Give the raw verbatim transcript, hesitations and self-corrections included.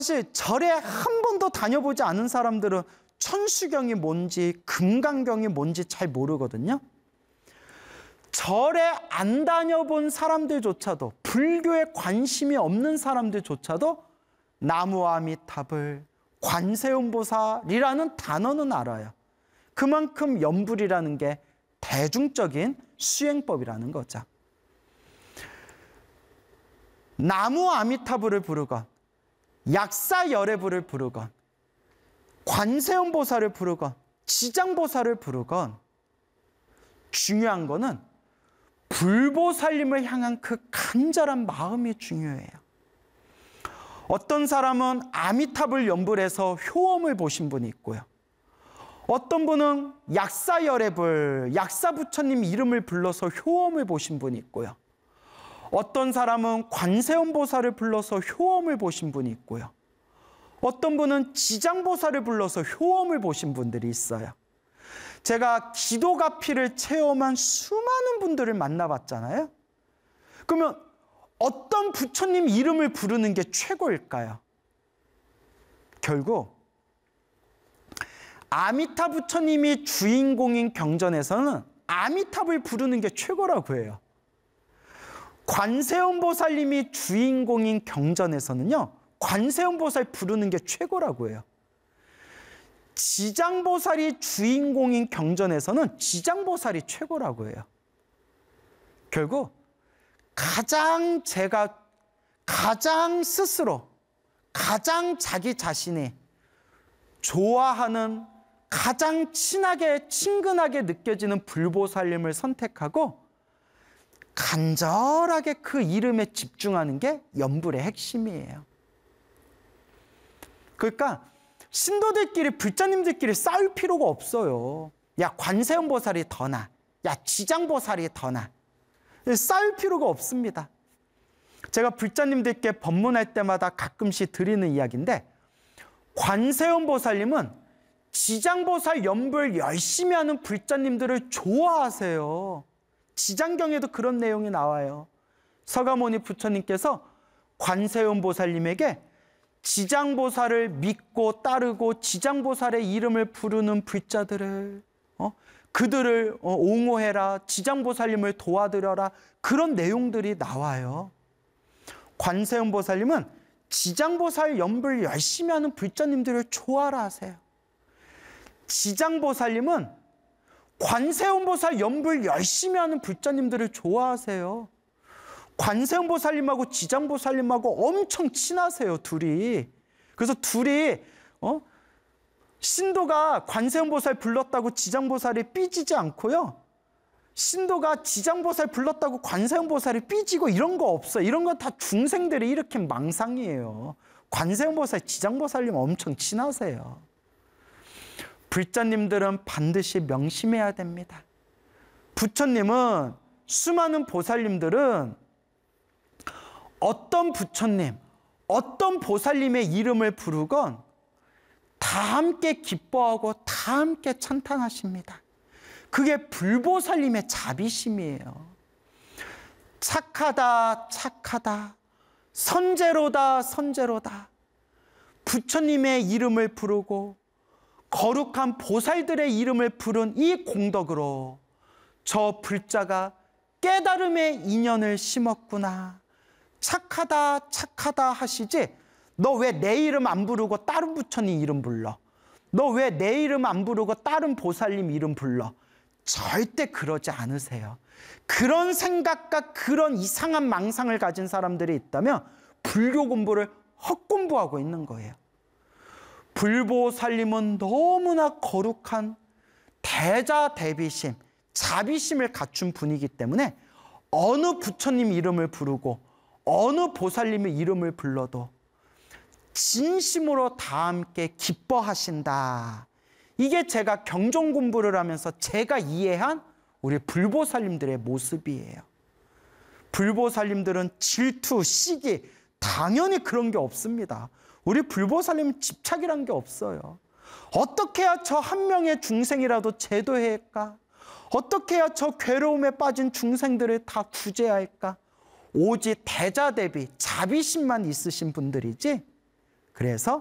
사실 절에 한 번도 다녀보지 않은 사람들은 천수경이 뭔지 금강경이 뭔지 잘 모르거든요. 절에 안 다녀본 사람들조차도, 불교에 관심이 없는 사람들조차도 나무아미탑을, 관세음보살이라는 단어는 알아요. 그만큼 염불이라는 게 대중적인 수행법이라는 거죠. 나무아미타불을 부르건, 약사열애불을 부르건, 관세음보살을 부르건, 지장보살을 부르건, 중요한 거는 불보살님을 향한 그 간절한 마음이 중요해요. 어떤 사람은 아미탑을 염불해서 효험을 보신 분이 있고요. 어떤 분은 약사열애불, 약사부처님 이름을 불러서 효험을 보신 분이 있고요. 어떤 사람은 관세음보살을 불러서 효험을 보신 분이 있고요. 어떤 분은 지장보살을 불러서 효험을 보신 분들이 있어요. 제가 기도가피를 체험한 수많은 분들을 만나봤잖아요. 그러면 어떤 부처님 이름을 부르는 게 최고일까요? 결국 아미타 부처님이 주인공인 경전에서는 아미탑을 부르는 게 최고라고 해요. 관세음보살님이 주인공인 경전에서는요, 관세음보살 부르는 게 최고라고 해요. 지장보살이 주인공인 경전에서는 지장보살이 최고라고 해요. 결국 가장 제가 가장 스스로 가장 자기 자신이 좋아하는, 가장 친하게 친근하게 느껴지는 불보살님을 선택하고 간절하게 그 이름에 집중하는 게 염불의 핵심이에요. 그러니까 신도들끼리, 불자님들끼리 싸울 필요가 없어요. 야, 관세음보살이 더 나, 야, 지장보살이 더 나. 싸울 필요가 없습니다. 제가 불자님들께 법문할 때마다 가끔씩 드리는 이야기인데, 관세음보살님은 지장보살 염불 열심히 하는 불자님들을 좋아하세요. 지장경에도 그런 내용이 나와요. 서가모니 부처님께서 관세음보살님에게 지장보살을 믿고 따르고 지장보살의 이름을 부르는 불자들을, 어? 그들을 어, 옹호해라, 지장보살님을 도와드려라, 그런 내용들이 나와요. 관세음보살님은 지장보살 염불 열심히 하는 불자님들을 좋아라 하세요. 지장보살님은 관세음보살 염불 열심히 하는 불자님들을 좋아하세요. 관세음보살님하고 지장보살님하고 엄청 친하세요, 둘이. 그래서 둘이 어? 신도가 관세음보살 불렀다고 지장보살이 삐지지 않고요. 신도가 지장보살 불렀다고 관세음보살이 삐지고 이런 거 없어요. 이런 건 다 중생들이 일으킨 망상이에요. 관세음보살, 지장보살님 엄청 친하세요. 불자님들은 반드시 명심해야 됩니다. 부처님은, 수많은 보살님들은 어떤 부처님, 어떤 보살님의 이름을 부르건 다 함께 기뻐하고 다 함께 찬탄하십니다. 그게 불보살님의 자비심이에요. 착하다, 착하다, 선제로다, 선제로다. 부처님의 이름을 부르고 거룩한 보살들의 이름을 부른 이 공덕으로 저 불자가 깨달음의 인연을 심었구나. 착하다, 착하다 하시지, 너 왜 내 이름 안 부르고 다른 부처님 이름 불러? 너 왜 내 이름 안 부르고 다른 보살님 이름 불러? 절대 그러지 않으세요. 그런 생각과 그런 이상한 망상을 가진 사람들이 있다면 불교 공부를 헛공부하고 있는 거예요. 불보살님은 너무나 거룩한 대자대비심, 자비심을 갖춘 분이기 때문에 어느 부처님 이름을 부르고 어느 보살님의 이름을 불러도 진심으로 다 함께 기뻐하신다. 이게 제가 경전 공부를 하면서 제가 이해한 우리 불보살님들의 모습이에요. 불보살님들은 질투, 시기, 당연히 그런 게 없습니다. 우리 불보살님은 집착이란 게 없어요. 어떻게 해야 저 한 명의 중생이라도 제도해할까? 어떻게 해야 저 괴로움에 빠진 중생들을 다 구제할까? 오직 대자대비, 자비심만 있으신 분들이지 그래서